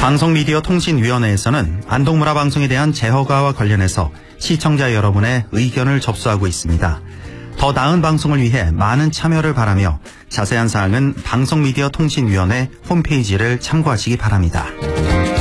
방송미디어통신위원회에서는 안동문화방송에 대한 재허가와 관련해서 시청자 여러분의 의견을 접수하고 있습니다. 더 나은 방송을 위해 많은 참여를 바라며 자세한 사항은 방송미디어통신위원회 홈페이지를 참고하시기 바랍니다.